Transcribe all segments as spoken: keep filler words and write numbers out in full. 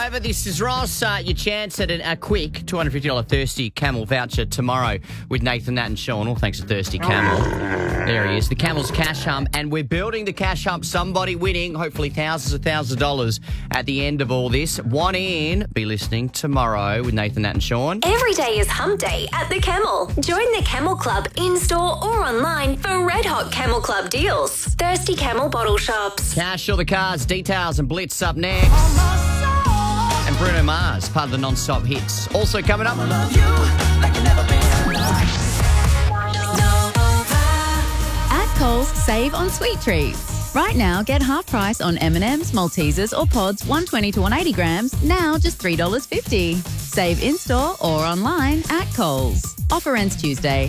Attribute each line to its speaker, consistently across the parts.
Speaker 1: over. This is Ross. Uh, your chance at a, a quick two hundred fifty dollars Thirsty Camel voucher tomorrow with Nathan, Nat and Sean. All thanks to Thirsty Camel. There he is, the Camel's Cash Hump. And we're building the Cash Hump. Somebody winning, hopefully thousands of thousands of dollars at the end of all this. One in. Be listening tomorrow with Nathan, Nat and Sean.
Speaker 2: Every day is Hump Day at the Camel. Join the Camel Club in-store or online for red-hot Camel Club deals. Thirsty Camel bottle shops.
Speaker 1: Cash or the cards, details and Blitz up next. And Bruno Mars, part of the non-stop hits. Also coming up.
Speaker 3: At Coles, save on sweet treats. Right now, get half price on M and M's, Maltesers or Pods one twenty to one eighty grams, now just three dollars fifty. Save in-store or online at Coles. Offer ends Tuesday.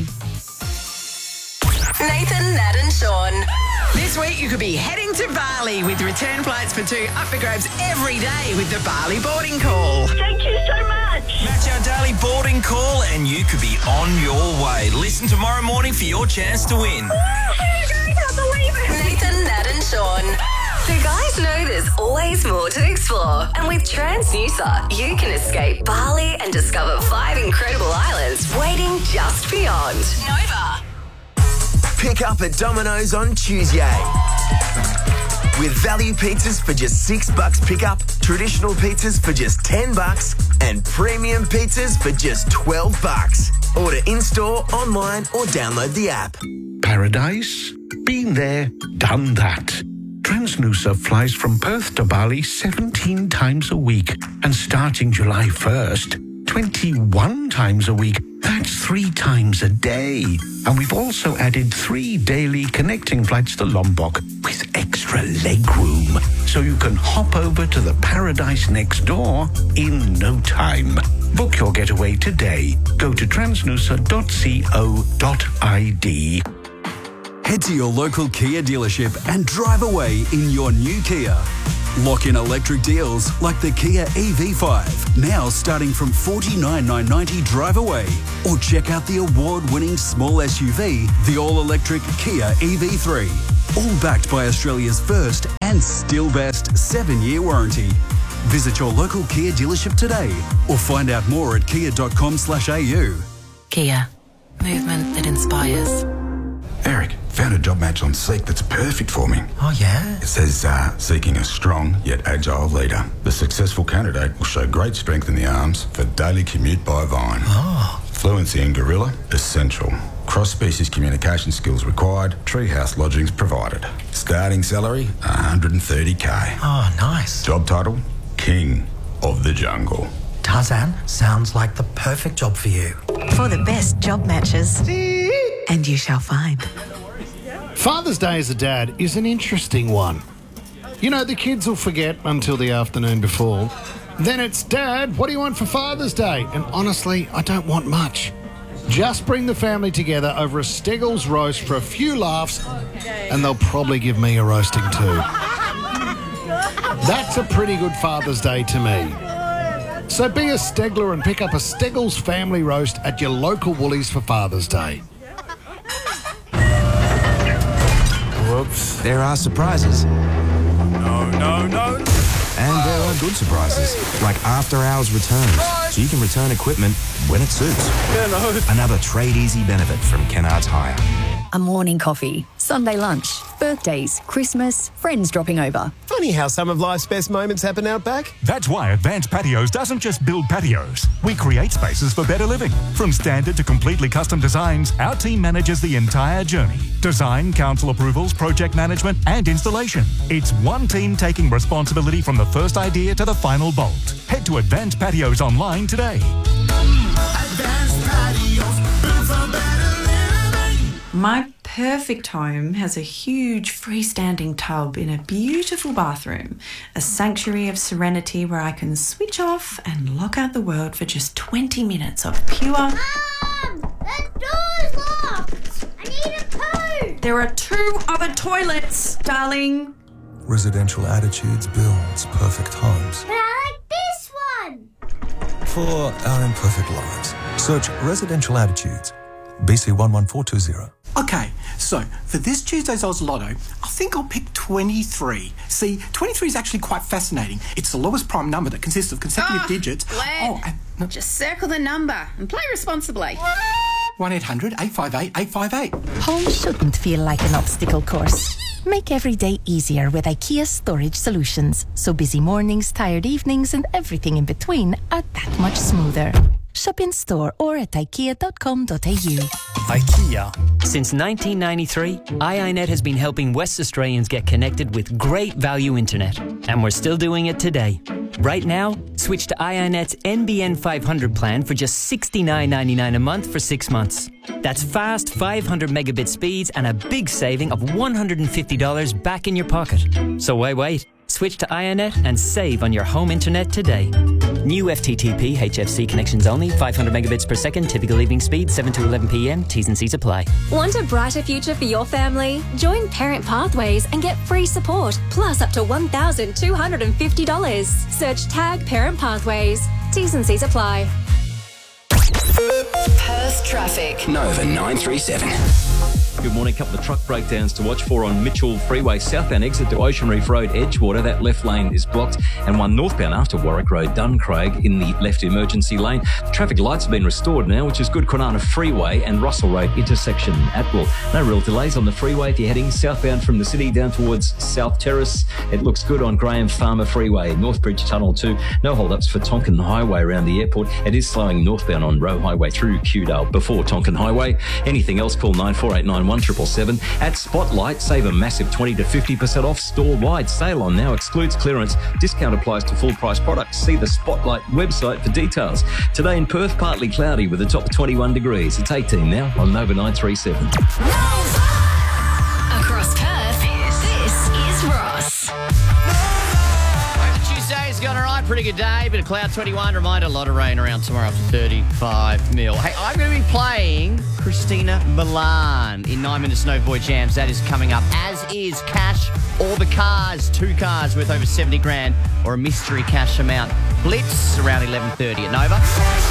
Speaker 2: Nathan, Nat and Sean.
Speaker 4: This week you could be heading to Bali with return flights for two up for grabs every day with the Bali boarding call.
Speaker 5: Thank you so much.
Speaker 6: Match our daily boarding call and you could be on your way. Listen tomorrow morning for your chance to win.
Speaker 5: I can't believe it.
Speaker 2: Nathan, Nat and Sean. The guys know there's always more to explore. And with Transnusa, you can escape Bali and discover five incredible islands waiting just beyond. Nova.
Speaker 7: Pick up at Domino's on Tuesday. With value pizzas for just six bucks pickup, traditional pizzas for just ten bucks, and premium pizzas for just twelve bucks. Order in-store, online, or download the app.
Speaker 8: Paradise? Been there, done that. Transnusa flies from Perth to Bali seventeen times a week, and starting July first, twenty-one times a week. That's three times a day. And we've also added three daily connecting flights to Lombok with extra leg room, so you can hop over to the paradise next door in no time. Book your getaway today. Go to transnusa dot co dot I D.
Speaker 9: Head to your local Kia dealership and drive away in your new Kia. Lock in electric deals like the Kia E V five, now starting from forty-nine thousand nine hundred ninety drive away. Or check out the award-winning small S U V, the all-electric Kia E V three. All backed by Australia's first and still best seven-year warranty. Visit your local Kia dealership today or find out more at kia dot com slash a u.
Speaker 10: Kia. Movement that inspires.
Speaker 11: Eric, found a job match on Seek that's perfect for me.
Speaker 12: Oh, yeah?
Speaker 11: It says, uh, seeking a strong yet agile leader. The successful candidate will show great strength in the arms for daily commute by Vine.
Speaker 12: Oh.
Speaker 11: Fluency in Gorilla, essential. Cross-species communication skills required. Treehouse lodgings provided. Starting salary, one hundred thirty k.
Speaker 12: Oh, nice.
Speaker 11: Job title, King of the Jungle.
Speaker 12: Tarzan, sounds like the perfect job for you.
Speaker 13: For the best job matches. And you shall find.
Speaker 14: Father's Day as a dad is an interesting one. You know, the kids will forget until the afternoon before. Then it's, Dad, what do you want for Father's Day? And honestly, I don't want much. Just bring the family together over a Steggles roast for a few laughs, and they'll probably give me a roasting too. That's a pretty good Father's Day to me. So be a Stegler and pick up a Steggles family roast at your local Woolies for Father's Day.
Speaker 15: Whoops. There are surprises.
Speaker 6: No, no, no.
Speaker 15: And there are good surprises, like after-hours returns, so you can return equipment when it suits.
Speaker 6: Hello.
Speaker 15: Another Trade Easy benefit from Kennards Hire.
Speaker 16: A morning coffee, Sunday lunch, birthdays, Christmas, friends dropping over.
Speaker 17: Funny how some of life's best moments happen out back.
Speaker 18: That's why Advanced Patios doesn't just build patios. We create spaces for better living. From standard to completely custom designs, our team manages the entire journey. Design, council approvals, project management, and installation. It's one team taking responsibility from the first idea to the final bolt. Head to Advanced Patios online today.
Speaker 19: Advanced Patios, built for better living.
Speaker 20: My perfect home has a huge freestanding tub in a beautiful bathroom, a sanctuary of serenity where I can switch off and lock out the world for just twenty minutes of pure...
Speaker 5: Mum! The door's locked! I need a poo!
Speaker 20: There are two other toilets, darling.
Speaker 21: Residential Attitudes builds perfect homes.
Speaker 5: But I like this one!
Speaker 21: For our imperfect lives, search Residential Attitudes, B C one one four two zero.
Speaker 1: Okay, so for this Tuesday's Oz Lotto, I think I'll pick twenty-three. See, twenty-three is actually quite fascinating. It's the lowest prime number that consists of consecutive
Speaker 22: Oh,
Speaker 1: digits.
Speaker 22: Glenn,
Speaker 1: Oh, and, no,
Speaker 22: just circle the number and play responsibly.
Speaker 1: one eight hundred eight five eight eight five eight.
Speaker 23: Home shouldn't feel like an obstacle course. Make every day easier with IKEA Storage Solutions, so busy mornings, tired evenings and everything in between are that much smoother. Shop in store or at ikea dot com dot a u.
Speaker 24: IKEA. Since nineteen ninety-three, iiNet has been helping West Australians get connected with great value internet, and we're still doing it today. Right now, switch to iiNet's N B N five hundred plan for just sixty-nine ninety-nine a month for six months. That's fast five hundred megabit speeds and a big saving of one hundred fifty dollars back in your pocket. So why wait? Switch to iiNet and save on your home internet today. New F T T P H F C connections only, five hundred megabits per second, typical evening speed, seven to eleven p m, T's and C's apply.
Speaker 25: Want a brighter future for your family? Join Parent Pathways and get free support, plus up to one thousand two hundred fifty dollars. Search tag Parent Pathways. T's and C's apply.
Speaker 2: Perth traffic.
Speaker 26: Nova nine three seven.
Speaker 27: Good morning. A couple of truck breakdowns to watch for on Mitchell Freeway. Southbound exit to Ocean Reef Road, Edgewater. That left lane is blocked. And one northbound after Warwick Road, Duncraig, in the left emergency lane. Traffic lights have been restored now, which is good. Kwinana Freeway and Russell Road intersection at Will. No real delays on the freeway if you're heading southbound from the city down towards South Terrace. It looks good on Graham Farmer Freeway, Northbridge Tunnel too. No hold-ups for Tonkin Highway around the airport. It is slowing northbound on Roe Highway through Kewdale before Tonkin Highway. Anything else, call nine four eight nine one seven seven. At Spotlight, save a massive twenty to fifty percent off store-wide. Sale on now, excludes clearance. Discount applies to full-price products. See the Spotlight website for details. Today in Perth, partly cloudy with a top of twenty-one degrees. It's eighteen now on Nova nine three seven.
Speaker 2: Across Perth, this is Ross.
Speaker 28: Hope the Tuesday's gone all right. Pretty good day. Bit of cloud, twenty-one. Reminder, a lot of rain around tomorrow up to thirty-five mil. Hey, I'm going to be playing Christina Milan in nine minutes No Boy Jams. That is coming up, as is Cash or the Cars. Two cars worth over seventy grand or a mystery cash amount. Blitz around eleven thirty at Nova.